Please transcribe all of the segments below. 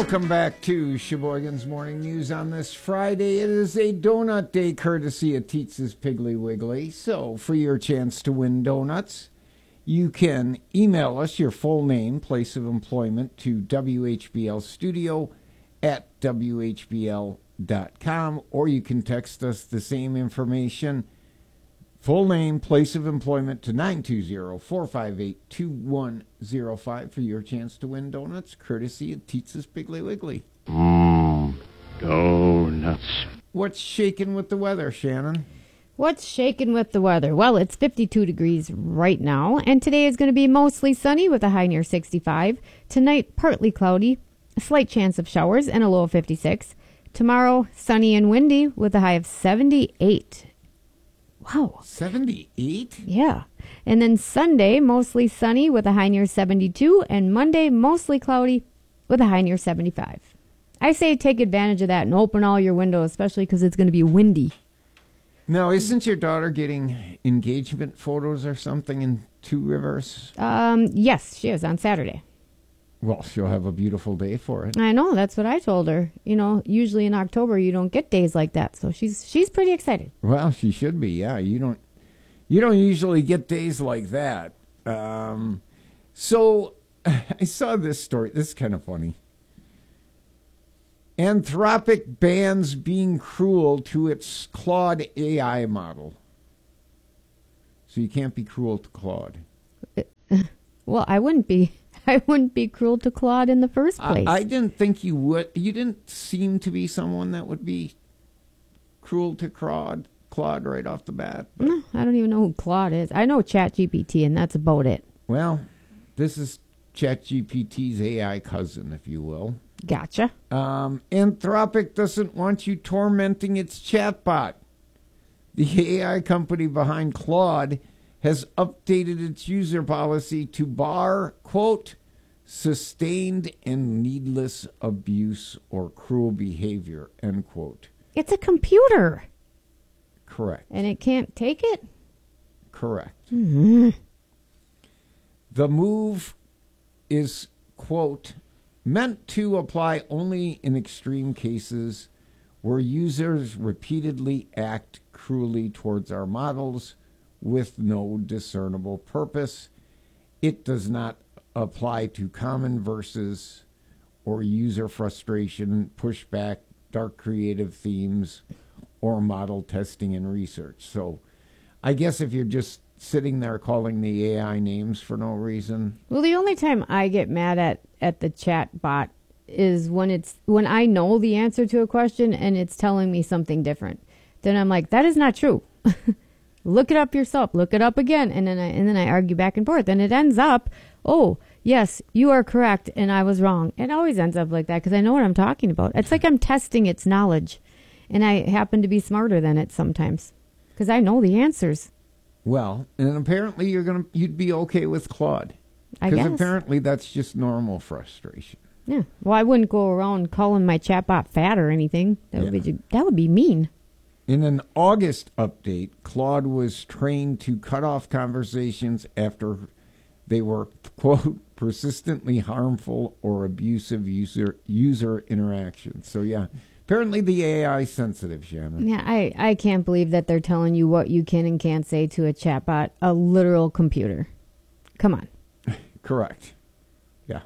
Welcome back to Sheboygan's Morning News on this Friday. It is a donut day courtesy of Teetz's Piggly Wiggly. So for your chance to win donuts, you can email us your full name, place of employment to whblstudio@whbl.com, or you can text us the same information, full name, place of employment, to 920-458-2105 for your chance to win donuts, courtesy of Teetz's Piggly Wiggly. Donuts. What's shaking with the weather, Shannon? What's shaking with the weather? Well, it's 52 degrees right now, and today is going to be mostly sunny with a high near 65. Tonight, partly cloudy, a slight chance of showers, and a low of 56. Tomorrow, sunny and windy with a high of 78. Wow. 78? Yeah. And then Sunday, mostly sunny with a high near 72, and Monday, mostly cloudy with a high near 75. I say take advantage of that and open all your windows, especially because it's going to be windy. Now, isn't your daughter getting engagement photos or something in Two Rivers? Yes, she is on Saturday. Well, she'll have a beautiful day for it. I know, that's what I told her. You know, usually in October you don't get days like that, so she's pretty excited. Well, she should be. Yeah, you don't usually get days like that. So I saw this story. This is kind of funny. Anthropic bans being cruel to its Claude AI model. So you can't be cruel to Claude. Well, I wouldn't be cruel to Claude in the first place. I didn't think you would. You didn't seem to be someone that would be cruel to Claude right off the bat. No, I don't even know who Claude is. I know ChatGPT, and that's about it. Well, this is ChatGPT's AI cousin, if you will. Gotcha. Anthropic doesn't want you tormenting its chatbot. The AI company behind Claude has updated its user policy to bar, quote, sustained and needless abuse or cruel behavior, end quote. It's a computer. Correct. And it can't take it? Correct. Mm-hmm. The move is, quote, meant to apply only in extreme cases where users repeatedly act cruelly towards our models with no discernible purpose. It does not apply to common verses or user frustration, pushback, dark creative themes, or model testing and research. So I guess if you're just sitting there calling the AI names for no reason. Well, the only time I get mad at the chat bot is when I know the answer to a question and it's telling me something different. Then I'm like, that is not true. Look it up yourself. Look it up again. And then I argue back and forth. And it ends up, oh, yes, you are correct and I was wrong. It always ends up like that because I know what I'm talking about. It's like I'm testing its knowledge. And I happen to be smarter than it sometimes because I know the answers. Well, and apparently you'd be okay with Claude. I guess. Because apparently that's just normal frustration. Yeah. Well, I wouldn't go around calling my chatbot fat or anything. That would be mean. In an August update, Claude was trained to cut off conversations after they were, quote, persistently harmful or abusive user interactions. So, yeah, apparently the AI is sensitive, Shannon. Yeah, I can't believe that they're telling you what you can and can't say to a chatbot, a literal computer. Come on. Correct. Yeah.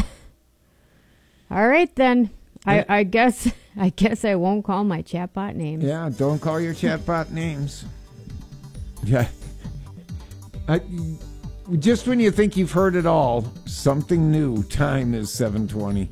All right, then. I guess I won't call my chatbot names. Yeah, don't call your chatbot names. Yeah. Just when you think you've heard it all, something new. Time is 7:20.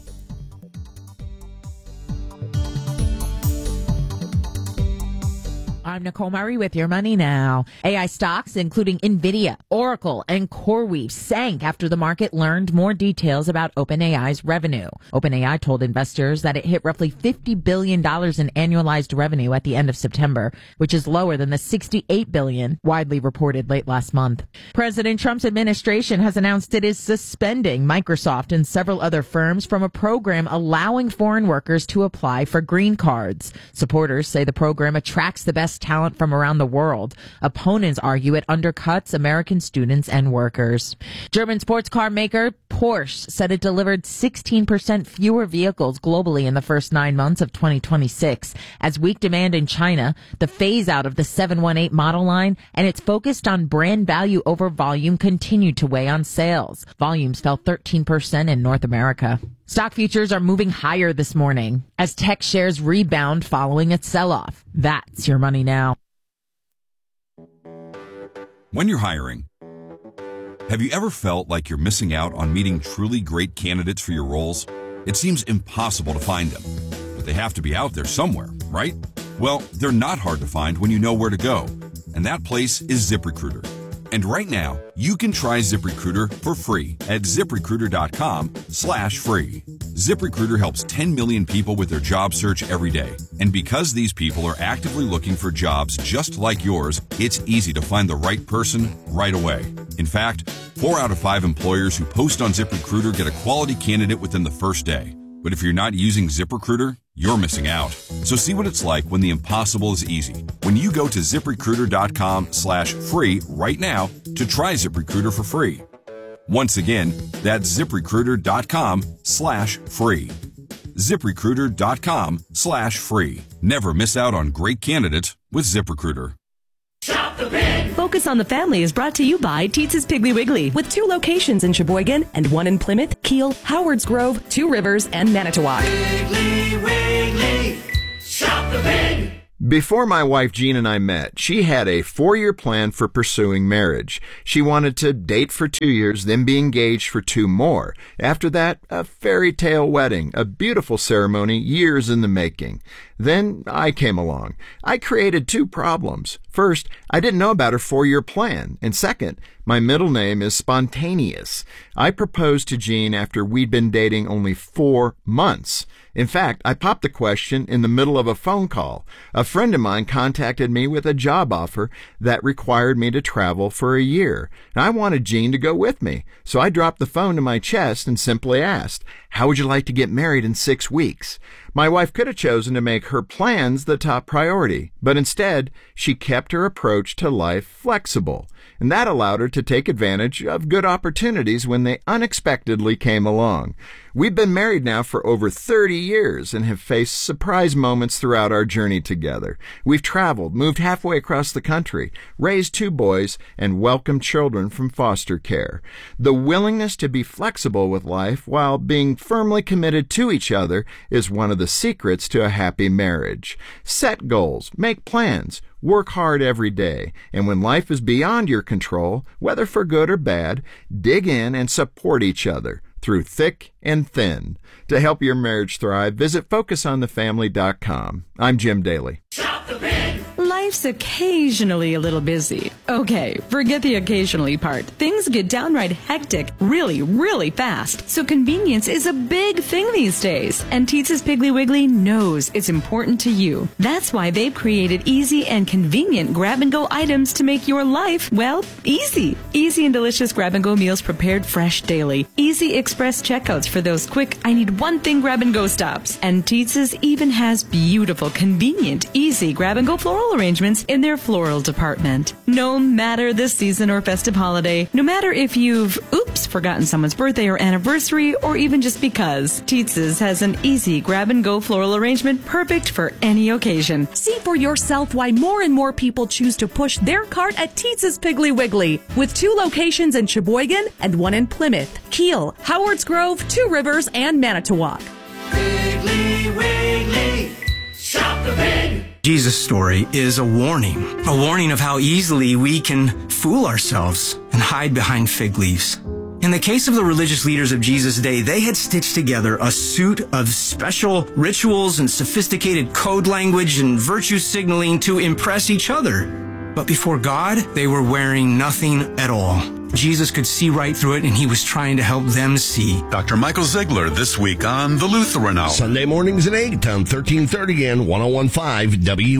I'm Nicole Murray with Your Money Now. AI stocks, including NVIDIA, Oracle, and CoreWeave, sank after the market learned more details about OpenAI's revenue. OpenAI told investors that it hit roughly $50 billion in annualized revenue at the end of September, which is lower than the $68 billion widely reported late last month. President Trump's administration has announced it is suspending Microsoft and several other firms from a program allowing foreign workers to apply for green cards. Supporters say the program attracts the best talent from around the world. Opponents argue it undercuts American students and workers. German sports car maker Porsche said it delivered 16% fewer vehicles globally in the first 9 months of 2026 as weak demand in China, the phase out of the 718 model line, and its focused on brand value over volume continued to weigh on sales. Volumes fell 13% in North America. Stock futures are moving higher this morning as tech shares rebound following its sell-off. That's your money now. When you're hiring, have you ever felt like you're missing out on meeting truly great candidates for your roles? It seems impossible to find them, but they have to be out there somewhere, right? Well, they're not hard to find when you know where to go, and that place is ZipRecruiter. And right now, you can try ZipRecruiter for free at ZipRecruiter.com/free. ZipRecruiter helps 10 million people with their job search every day. And because these people are actively looking for jobs just like yours, it's easy to find the right person right away. In fact, 4 out of 5 employers who post on ZipRecruiter get a quality candidate within the first day. But if you're not using ZipRecruiter, you're missing out. So see what it's like when the impossible is easy. When you go to ZipRecruiter.com/free right now to try ZipRecruiter for free. Once again, that's ZipRecruiter.com/free. ZipRecruiter.com/free. Never miss out on great candidates with ZipRecruiter. Shop the Pig! Focus on the Family is brought to you by Teetz's Piggly Wiggly, with 2 locations in Sheboygan and 1 in Plymouth, Kiel, Howards Grove, 2 Rivers, and Manitowoc. Piggly Wiggly, shop the pig! Before my wife Jean and I met, she had a 4-year plan for pursuing marriage. She wanted to date for 2 years, then be engaged for 2 more. After that, a fairy tale wedding, a beautiful ceremony, years in the making. Then I came along. I created 2 problems. First, I didn't know about her 4-year plan. And second, my middle name is Spontaneous. I proposed to Jean after we'd been dating only 4 months. In fact, I popped the question in the middle of a phone call. A friend of mine contacted me with a job offer that required me to travel for a year. And I wanted Jean to go with me. So I dropped the phone to my chest and simply asked, "How would you like to get married in 6 weeks?" My wife could have chosen to make her plans the top priority, but instead, she kept her approach to life flexible. And that allowed her to take advantage of good opportunities when they unexpectedly came along. We've been married now for over 30 years and have faced surprise moments throughout our journey together. We've traveled, moved halfway across the country, raised 2 boys, and welcomed children from foster care. The willingness to be flexible with life while being firmly committed to each other is one of the secrets to a happy marriage. Set goals, make plans, work hard every day, and when life is beyond your control, whether for good or bad, dig in and support each other through thick and thin. To help your marriage thrive, visit FocusOnTheFamily.com. I'm Jim Daly. Shop the Pig! Life's occasionally a little busy. Okay, forget the occasionally part. Things get downright hectic really, really fast. So convenience is a big thing these days. And Teetz's Piggly Wiggly knows it's important to you. That's why they've created easy and convenient grab-and-go items to make your life, well, easy. Easy and delicious grab-and-go meals prepared fresh daily. Easy express checkouts for those quick, I need one thing grab-and-go stops. And Teetz's even has beautiful, convenient, easy grab-and-go floral arrangements in their floral department. No matter the season or festive holiday, no matter if you've, forgotten someone's birthday or anniversary, or even just because, Teetz's has an easy grab-and-go floral arrangement perfect for any occasion. See for yourself why more and more people choose to push their cart at Teetz's Piggly Wiggly, with 2 locations in Sheboygan and 1 in Plymouth, Kiel, Howards Grove, 2 Rivers, and Manitowoc. Piggly Wiggly, shop the pig! Jesus' story is a warning of how easily we can fool ourselves and hide behind fig leaves. In the case of the religious leaders of Jesus' day, they had stitched together a suit of special rituals and sophisticated code language and virtue signaling to impress each other. But before God, they were wearing nothing at all. Jesus could see right through it, and he was trying to help them see. Dr. Michael Ziegler this week on The Lutheran Hour. Sunday mornings at 8 on 1330 and 101.5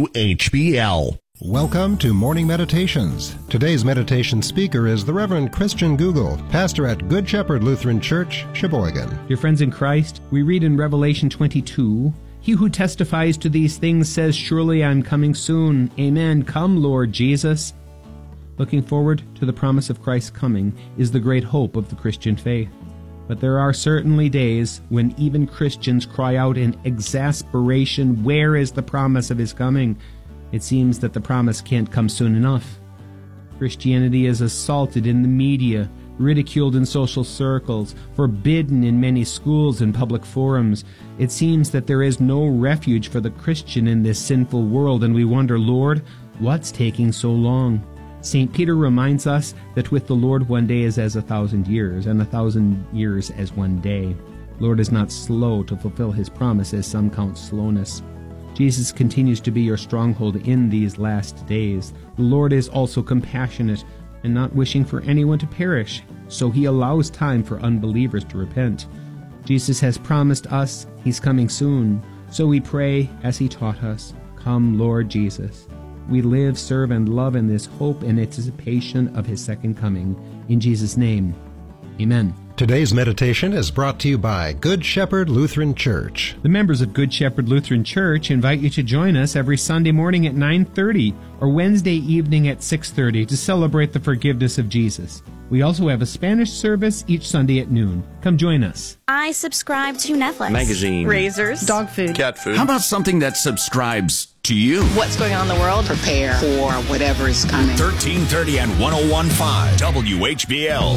WHBL. Welcome to Morning Meditations. Today's meditation speaker is the Reverend Christian Google, pastor at Good Shepherd Lutheran Church, Sheboygan. Dear friends in Christ, we read in Revelation 22, He who testifies to these things says, "Surely I'm coming soon." Amen. Come, Lord Jesus. Looking forward to the promise of Christ's coming is the great hope of the Christian faith. But there are certainly days when even Christians cry out in exasperation, "Where is the promise of his coming?" It seems that the promise can't come soon enough. Christianity is assaulted in the media, ridiculed in social circles, forbidden in many schools and public forums. It seems that there is no refuge for the Christian in this sinful world, and we wonder, Lord, what's taking so long? St. Peter reminds us that with the Lord 1 day is as 1,000 years, and 1,000 years as 1 day. Lord is not slow to fulfill his promise, as some count slowness. Jesus continues to be your stronghold in these last days. The Lord is also compassionate and not wishing for anyone to perish, so he allows time for unbelievers to repent. Jesus has promised us he's coming soon, so we pray as he taught us, "Come, Lord Jesus." We live, serve, and love in this hope and anticipation of his second coming. In Jesus' name, amen. Today's meditation is brought to you by Good Shepherd Lutheran Church. The members of Good Shepherd Lutheran Church invite you to join us every Sunday morning at 9:30 or Wednesday evening at 6:30 to celebrate the forgiveness of Jesus. We also have a Spanish service each Sunday at noon. Come join us. I subscribe to Netflix. Magazine. Razors. Dog food. Cat food. How about something that subscribes to you? What's going on in the world? Prepare for whatever is coming. 1330 and 101.5 WHBL.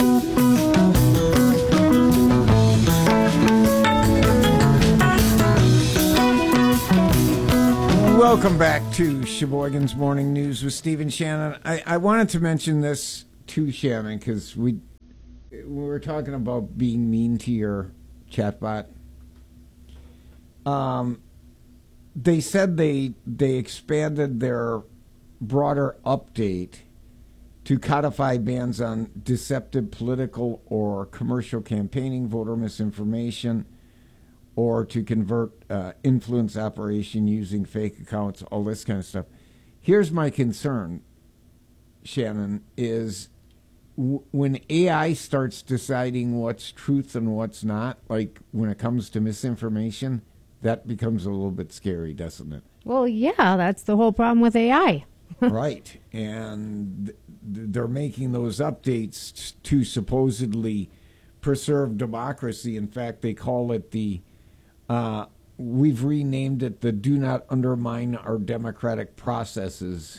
Welcome back to Sheboygan's Morning News with Steve and Shannon. I wanted to mention this to Shannon because we were talking about being mean to your chatbot. They said they expanded their broader update to codify bans on deceptive political or commercial campaigning, voter misinformation, or to convert influence operation using fake accounts, all this kind of stuff. Here's my concern, Shannon, is when AI starts deciding what's truth and what's not, like when it comes to misinformation, that becomes a little bit scary, doesn't it? Well, yeah, that's the whole problem with AI. Right. And they're making those updates to supposedly preserve democracy. In fact, they call it we've renamed it the "Do Not Undermine Our Democratic Processes"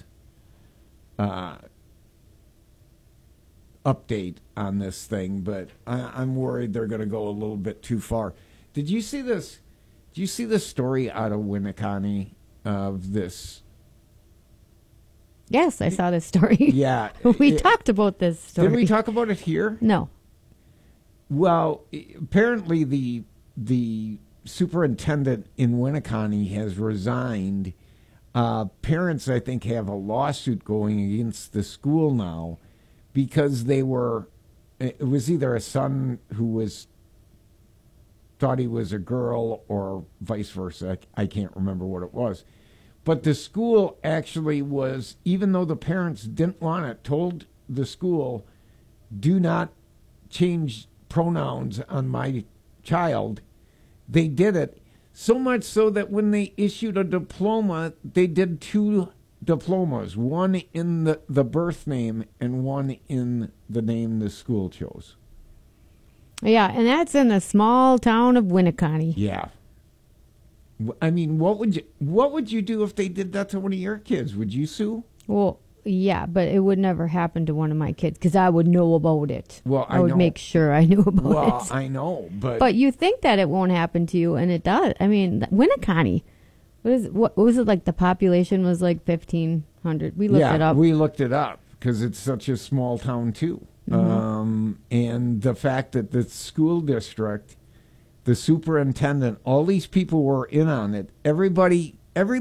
update on this thing. But I'm worried they're going to go a little bit too far. Did you see this? Did you see the story out of Winneconne of this? Yes, I saw this story. Yeah. We talked about this story. Did we talk about it here? No. Well, apparently the superintendent in Winneconne has resigned. Parents, I think, have a lawsuit going against the school now because it was either a son who thought he was a girl or vice versa. I can't remember what it was. But the school actually was, even though the parents didn't want it, told the school, "Do not change pronouns on my child." They did it, so much so that when they issued a diploma, they did 2 diplomas, one in the birth name and one in the name the school chose. Yeah, and that's in the small town of Winneconne. Yeah. I mean, what would you do if they did that to one of your kids? Would you sue? Well, yeah, but it would never happen to one of my kids because I would know about it. Well, I would make sure I knew about it. Well, I know, but you think that it won't happen to you, and it does. I mean, Winneconne, what was it like? The population was like 1,500. We looked it up. Yeah, we looked it up because it's such a small town too. Mm-hmm. And the fact that the school district, the superintendent, all these people were in on it. Everybody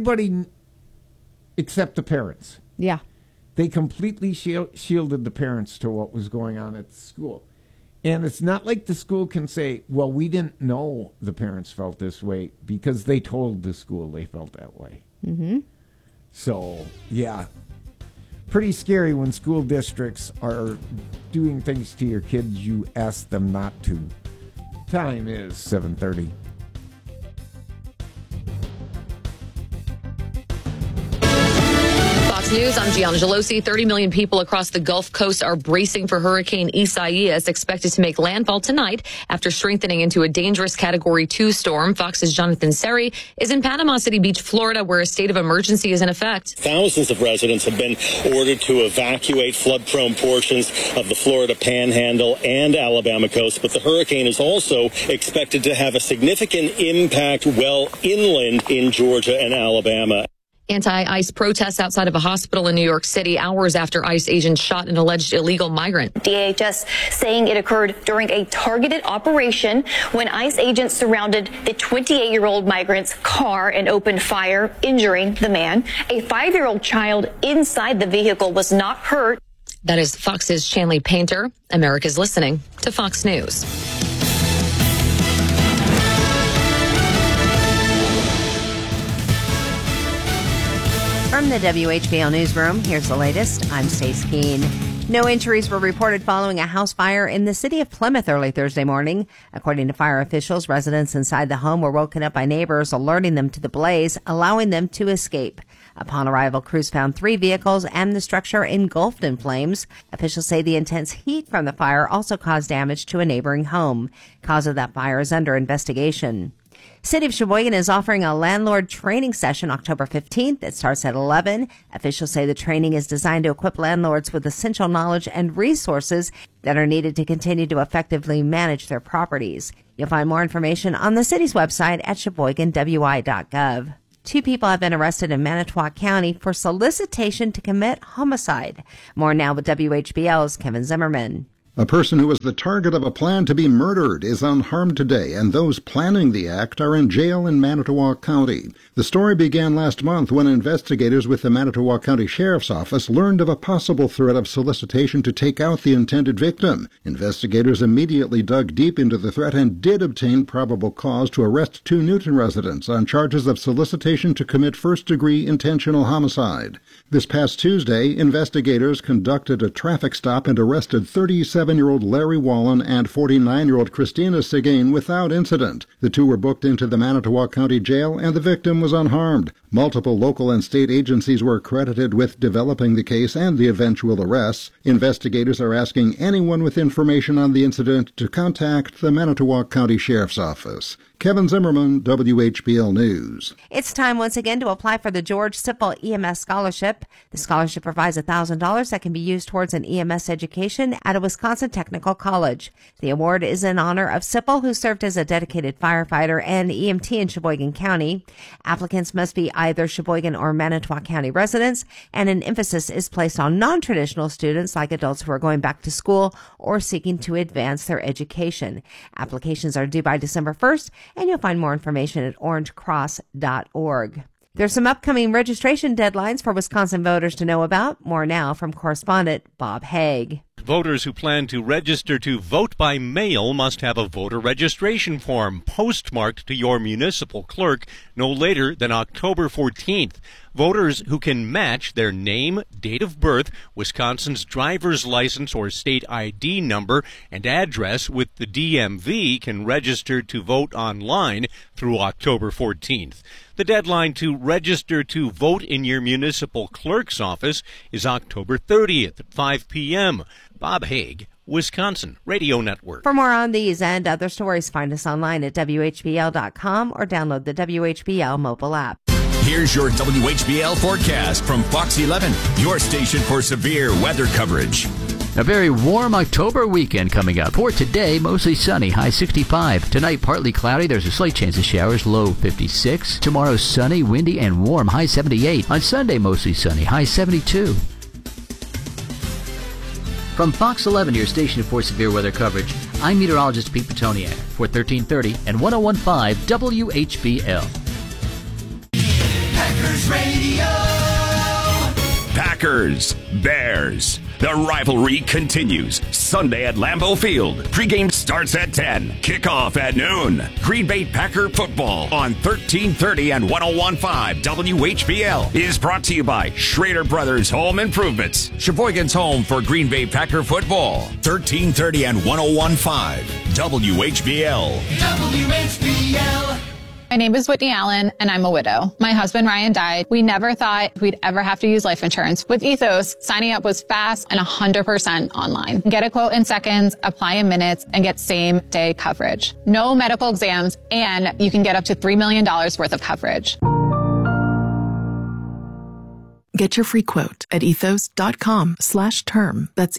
except the parents. Yeah. They completely shielded the parents to what was going on at the school. And it's not like the school can say, well, we didn't know the parents felt this way because they told the school they felt that way. Mm-hmm. So, yeah. Pretty scary when school districts are doing things to your kids you ask them not to. Time is 7:30. News, I'm Gianna Gelosi. 30 million people across the Gulf Coast are bracing for Hurricane Isaias, expected to make landfall tonight after strengthening into a dangerous Category 2 storm. Fox's Jonathan Seri is in Panama City Beach, Florida, where a state of emergency is in effect. Thousands of residents have been ordered to evacuate flood-prone portions of the Florida Panhandle and Alabama coast, but the hurricane is also expected to have a significant impact well inland in Georgia and Alabama. Anti-ICE protests outside of a hospital in New York City hours after ICE agents shot an alleged illegal migrant. DHS saying it occurred during a targeted operation when ICE agents surrounded the 28-year-old migrant's car and opened fire, injuring the man. A 5-year-old child inside the vehicle was not hurt. That is Fox's Shanley Painter. America's listening to Fox News. From the WHBL Newsroom, here's the latest. I'm Stace Keene. No injuries were reported following a house fire in the city of Plymouth early Thursday morning. According to fire officials, residents inside the home were woken up by neighbors, alerting them to the blaze, allowing them to escape. Upon arrival, crews found 3 vehicles and the structure engulfed in flames. Officials say the intense heat from the fire also caused damage to a neighboring home. Cause of that fire is under investigation. City of Sheboygan is offering a landlord training session October 15th. It starts at 11. Officials say the training is designed to equip landlords with essential knowledge and resources that are needed to continue to effectively manage their properties. You'll find more information on the city's website at sheboyganwi.gov. 2 people have been arrested in Manitowoc County for solicitation to commit homicide. More now with WHBL's Kevin Zimmerman. A person who was the target of a plan to be murdered is unharmed today, and those planning the act are in jail in Manitowoc County. The story began last month when investigators with the Manitowoc County Sheriff's Office learned of a possible threat of solicitation to take out the intended victim. Investigators immediately dug deep into the threat and did obtain probable cause to arrest 2 Newton residents on charges of solicitation to commit first-degree intentional homicide. This past Tuesday, investigators conducted a traffic stop and arrested 37-year-old Larry Wallen and 49-year-old Christina Seguin without incident. The 2 were booked into the Manitowoc County Jail, and the victim was unharmed. Multiple local and state agencies were credited with developing the case and the eventual arrests. Investigators are asking anyone with information on the incident to contact the Manitowoc County Sheriff's Office. Kevin Zimmerman, WHBL News. It's time once again to apply for the George Sipple EMS Scholarship. The scholarship provides $1,000 that can be used towards an EMS education at a Wisconsin Technical College. The award is in honor of Sipple, who served as a dedicated firefighter and EMT in Sheboygan County. Applicants must be either Sheboygan or Manitowoc County residents, and an emphasis is placed on non-traditional students like adults who are going back to school or seeking to advance their education. Applications are due by December 1st, and you'll find more information at orangecross.org. There's some upcoming registration deadlines for Wisconsin voters to know about. More now from correspondent Bob Haig. Voters who plan to register to vote by mail must have a voter registration form postmarked to your municipal clerk no later than October 14th. Voters who can match their name, date of birth, Wisconsin's driver's license or state ID number, and address with the DMV can register to vote online through October 14th. The deadline to register to vote in your municipal clerk's office is October 30th at 5 p.m. Bob Haig, Wisconsin Radio Network. For more on these and other stories, find us online at WHBL.com or download the WHBL mobile app. Here's your WHBL forecast from Fox 11, your station for severe weather coverage. A very warm October weekend coming up. For today, mostly sunny, high 65. Tonight, partly cloudy. There's a slight chance of showers, low 56. Tomorrow, sunny, windy, and warm, high 78. On Sunday, mostly sunny, high 72. From Fox 11, your station for severe weather coverage, I'm meteorologist Pete Petoniak for 1330 and 1015 WHBL. Packers Radio. Packers, Bears. The rivalry continues. Sunday at Lambeau Field. Pregame starts at 10. Kickoff at noon. Green Bay Packer football on 1330 and 1015 WHBL is brought to you by Schrader Brothers Home Improvements. Sheboygan's home for Green Bay Packer football. 1330 and 1015 WHBL. WHBL. My name is Whitney Allen, and I'm a widow. My husband, Ryan, died. We never thought we'd ever have to use life insurance. With Ethos, signing up was fast and 100% online. Get a quote in seconds, apply in minutes, and get same-day coverage. No medical exams, and you can get up to $3 million worth of coverage. Get your free quote at ethos.com/term. That's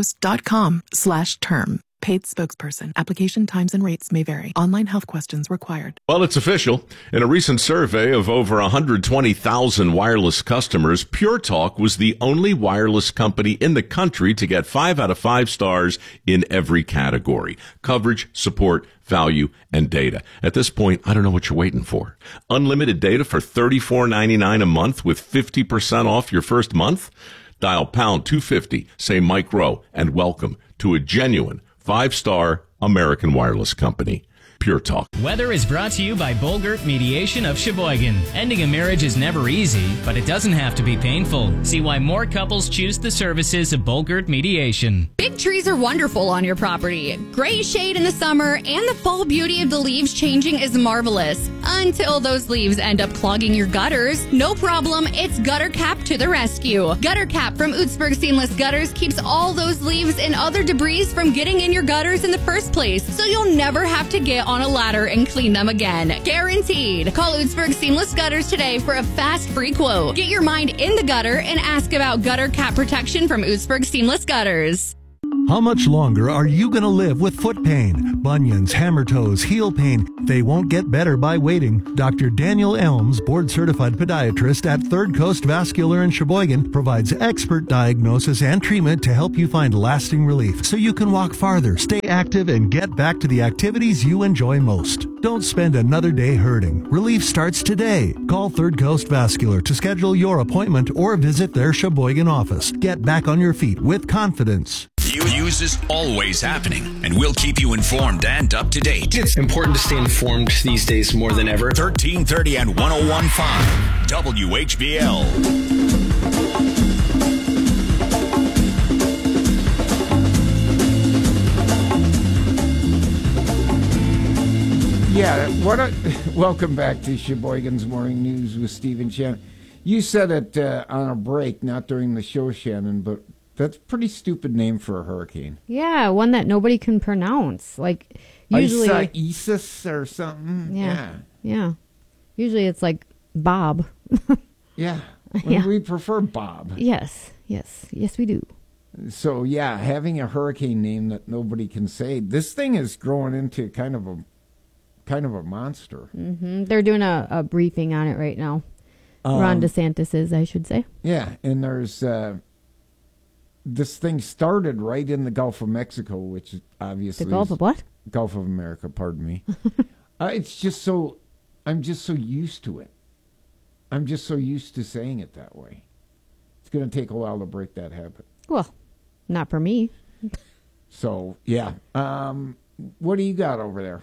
ethos.com/term. Paid spokesperson. Application times and rates may vary. Online health questions required. Well, it's official. In a recent survey of over 120,000 wireless customers, Pure Talk was the only wireless company in the country to get 5 out of 5 stars in every category: coverage, support, value, and data. At this point, I don't know what you're waiting for. Unlimited data for $34.99 a month with 50% off your first month? Dial pound 250, say Mike Rowe, and welcome to a genuine 5-star American wireless company. Pure Talk. Weather is brought to you by Bolgert Mediation of Sheboygan. Ending a marriage is never easy, but it doesn't have to be painful. See why more couples choose the services of Bolgert Mediation. Big trees are wonderful on your property. Great shade in the summer, and the fall beauty of the leaves changing is marvelous. Until those leaves end up clogging your gutters. No problem, it's Gutter Cap to the rescue. Gutter Cap from Utzberg Seamless Gutters keeps all those leaves and other debris from getting in your gutters in the first place, so you'll never have to get on a ladder and clean them again. Guaranteed. Call Utzberg Seamless Gutters today for a fast free quote. Get your mind in the gutter and ask about Gutter Cap protection from Utzberg Seamless Gutters. How much longer are you going to live with foot pain, bunions, hammer toes, heel pain? They won't get better by waiting. Dr. Daniel Elms, board-certified podiatrist at Third Coast Vascular in Sheboygan, provides expert diagnosis and treatment to help you find lasting relief so you can walk farther, stay active, and get back to the activities you enjoy most. Don't spend another day hurting. Relief starts today. Call Third Coast Vascular to schedule your appointment or visit their Sheboygan office. Get back on your feet with confidence. News is always happening, and we'll keep you informed and up to date. It's important to stay informed these days more than ever. 1330 and 101.5 WHBL. Yeah, welcome back to Sheboygan's Morning News with Stephen Shannon. You said it on a break, not during the show, Shannon, but that's a pretty stupid name for a hurricane. Yeah, one that nobody can pronounce. Like, usually... Isis or something? Yeah. Usually it's like Bob. Yeah. Yeah. We prefer Bob. Yes, we do. So, yeah, having a hurricane name that nobody can say. This thing is growing into kind of a monster. Mm-hmm. They're doing a briefing on it right now. Ron DeSantis is, I should say. Yeah, and there's... this thing started right in the Gulf of Mexico, which obviously... The Gulf of what? Gulf of America, pardon me. It's just so... I'm just so used to it. I'm just so used to saying it that way. It's going to take a while to break that habit. Well, not for me. So, yeah. What do you got over there?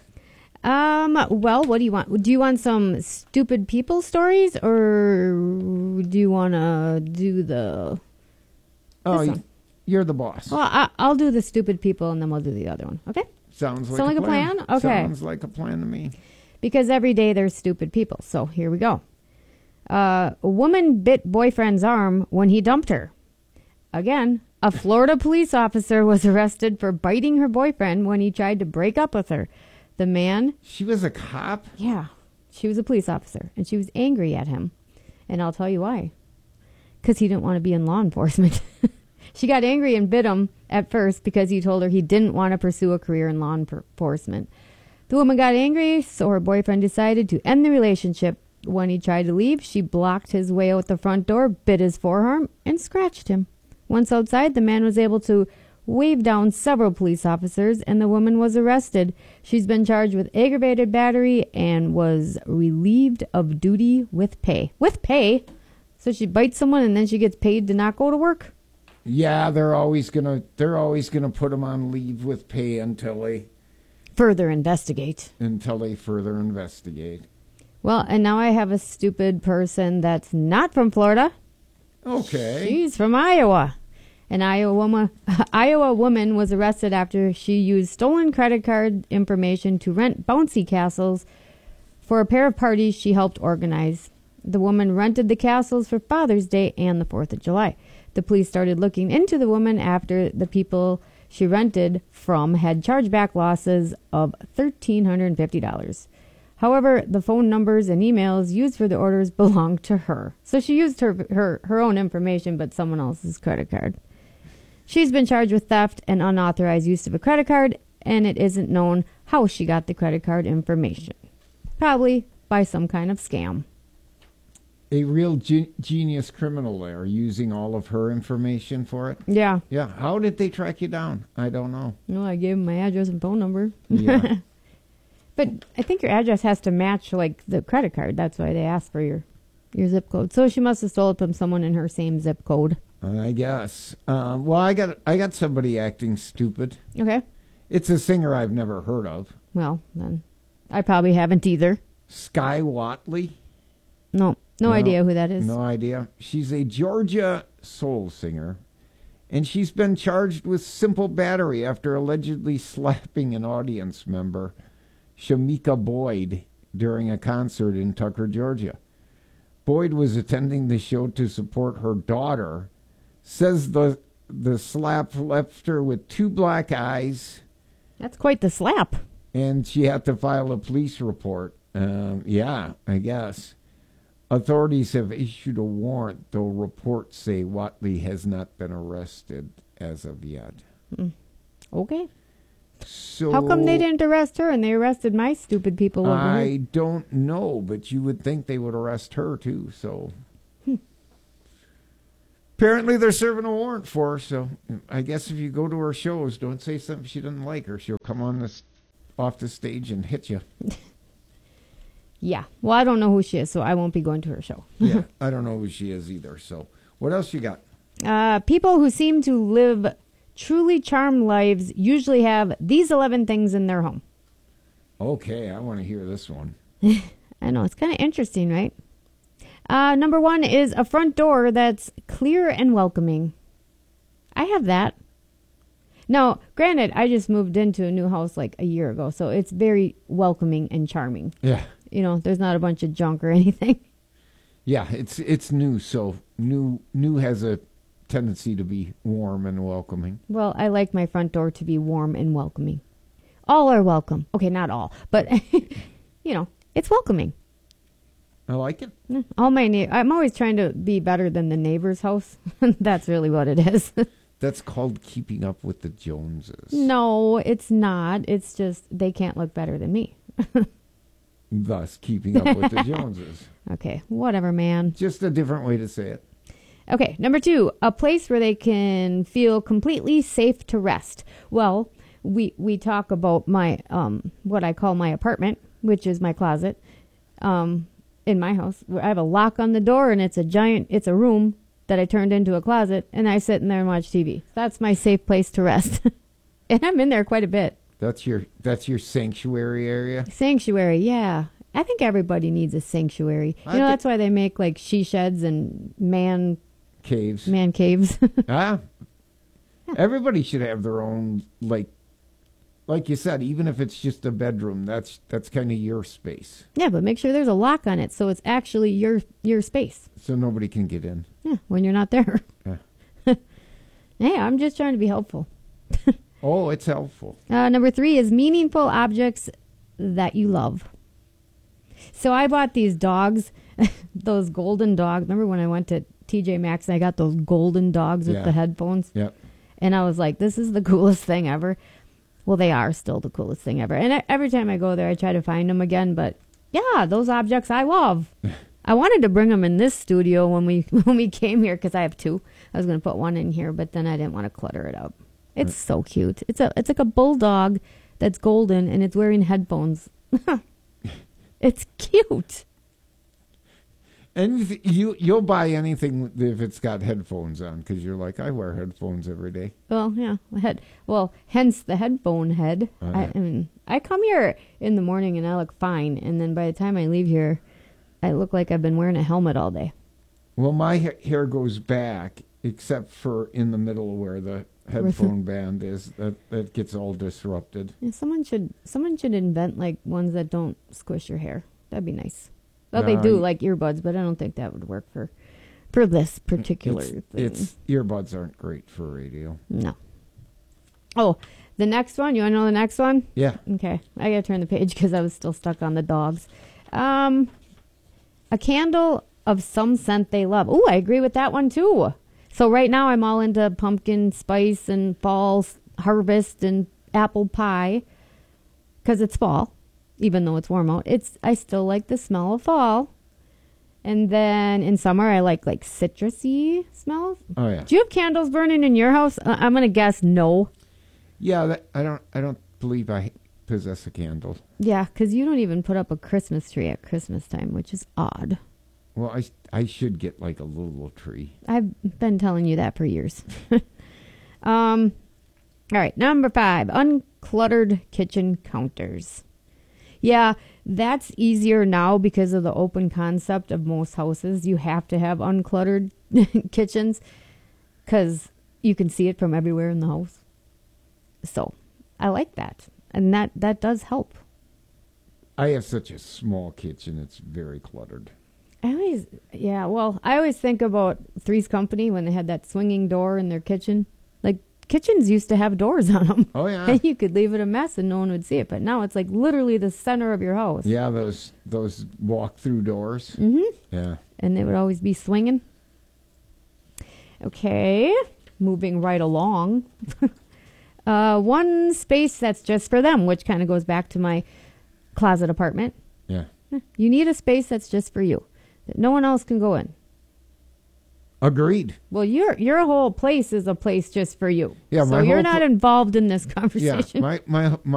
Well, what do you want? Do you want some stupid people stories, or do you want to do the... Oh, you're the boss. Well, I'll do the stupid people, and then we'll do the other one. Okay? Sounds like a plan. Okay. Sounds like a plan to me. Because every day there's stupid people. So here we go. A woman bit boyfriend's arm when he dumped her. Again, a Florida police officer was arrested for biting her boyfriend when he tried to break up with her. The man... She was a cop? Yeah. She was a police officer, and she was angry at him. And I'll tell you why. Because he didn't want to be in law enforcement. She got angry and bit him at first because he told her he didn't want to pursue a career in law enforcement. The woman got angry, so her boyfriend decided to end the relationship. When he tried to leave, she blocked his way out the front door, bit his forearm, and scratched him. Once outside, the man was able to wave down several police officers, and the woman was arrested. She's been charged with aggravated battery and was relieved of duty with pay. With pay? So she bites someone and then she gets paid to not go to work? Yeah, they're always gonna put them on leave with pay until they further investigate. Well, and now I have a stupid person that's not from Florida. Okay. She's from Iowa. An Iowa woman was arrested after she used stolen credit card information to rent bouncy castles for a pair of parties she helped organize. The woman rented the castles for Father's Day and the 4th of July. The police started looking into the woman after the people she rented from had chargeback losses of $1,350. However, the phone numbers and emails used for the orders belonged to her. So she used her own information, but someone else's credit card. She's been charged with theft and unauthorized use of a credit card, and it isn't known how she got the credit card information. Probably by some kind of scam. A real genius criminal there, using all of her information for it. Yeah. Yeah. How did they track you down? I don't know. No, I gave them my address and phone number. Yeah. But I think your address has to match, like, the credit card. That's why they ask for your zip code. So she must have stole it from someone in her same zip code. I guess. Well, I got somebody acting stupid. Okay. It's a singer I've never heard of. Well, then I probably haven't either. Sky Watley? No idea who that is. No idea. She's a Georgia soul singer, and she's been charged with simple battery after allegedly slapping an audience member, Shamika Boyd, during a concert in Tucker, Georgia. Boyd was attending the show to support her daughter. Says the slap left her with 2 black eyes. That's quite the slap. And she had to file a police report. Yeah, I guess. Authorities have issued a warrant, though reports say Watley has not been arrested as of yet. Okay. So how come they didn't arrest her and they arrested my stupid people over I here? don't know, but you would think they would arrest her too. So apparently they're serving a warrant for her. So I guess if you go to her shows, don't say something she doesn't like, or she'll come on off the stage and hit you. Yeah. Well, I don't know who she is, so I won't be going to her show. Yeah, I don't know who she is either. So what else you got? People who seem to live truly charmed lives usually have these 11 things in their home. Okay, I want to hear this one. I know, it's kind of interesting, right? Number 1 is a front door that's clear and welcoming. I have that. Now, granted, I just moved into a new house like a year ago, so it's very welcoming and charming. Yeah. You know, there's not a bunch of junk or anything. Yeah, it's new, so new has a tendency to be warm and welcoming. Well, I like my front door to be warm and welcoming. All are welcome. Okay, not all, but you know, it's welcoming. I like it. I'm always trying to be better than the neighbor's house. That's really what it is. That's called keeping up with the Joneses. No, it's not. It's just they can't look better than me. Thus, keeping up with the Joneses. Okay, whatever, man. Just a different way to say it. Okay, number 2, a place where they can feel completely safe to rest. Well, we talk about my what I call my apartment, which is my closet. In my house, I have a lock on the door, and it's a room that I turned into a closet, and I sit in there and watch TV. That's my safe place to rest. And I'm in there quite a bit. That's your sanctuary area? Sanctuary, yeah. I think everybody needs a sanctuary. That's why they make like she sheds and man caves. Man caves. Everybody should have their own, like you said, even if it's just a bedroom, that's kind of your space. Yeah, but make sure there's a lock on it so it's actually your space. So nobody can get in. Yeah, when you're not there. Yeah. Hey, I'm just trying to be helpful. Oh, it's helpful. Number 3 is meaningful objects that you love. So I bought these dogs, those golden dogs. Remember when I went to TJ Maxx and I got those golden dogs with the headphones? Yep. And I was like, this is the coolest thing ever. Well, they are still the coolest thing ever. And every time I go there, I try to find them again. But yeah, those objects I love. I wanted to bring them in this studio when we came here because I have 2. I was going to put one in here, but then I didn't want to clutter it up. It's so cute. It's like a bulldog that's golden and it's wearing headphones. It's cute. And you'll buy anything if it's got headphones on because you're like, I wear headphones every day. Well, yeah, hence the headphone head. I mean, I come here in the morning and I look fine, and then by the time I leave here, I look like I've been wearing a helmet all day. Well, my hair goes back, except for in the middle where the headphone band is. That gets all disrupted. Yeah, someone should invent like ones that don't squish your hair. That'd be nice. Well, they do like earbuds, but I don't think that would work for this particular thing. Earbuds aren't great for radio. No. Oh, the next one. You want to know the next one? Yeah. Okay. I got to turn the page because I was still stuck on the dogs. A candle of some scent they love. Oh, I agree with that one too. So right now I'm all into pumpkin spice and fall harvest and apple pie because it's fall, even though it's warm out. I still like the smell of fall. And then in summer I like citrusy smells. Oh yeah. Do you have candles burning in your house? I'm gonna guess no. Yeah, I don't believe I possess a candle. Yeah, because you don't even put up a Christmas tree at Christmas time, which is odd. Well, I should get like a little tree. I've been telling you that for years. All right, number 5, uncluttered kitchen counters. Yeah, that's easier now because of the open concept of most houses. You have to have uncluttered kitchens because you can see it from everywhere in the house. So I like that. And that does help. I have such a small kitchen. It's very cluttered. I always think about Three's Company when they had that swinging door in their kitchen. Like, kitchens used to have doors on them. Oh, yeah. And you could leave it a mess and no one would see it. But now it's like literally the center of your house. Yeah, those walk-through doors. Mm-hmm. Yeah. And they would always be swinging. Okay, moving right along. One space that's just for them, which kind of goes back to my closet apartment. Yeah. You need a space that's just for you, that no one else can go in. Agreed. Well, your whole place is a place just for you. Yeah, so you're not involved in this conversation. Yeah, my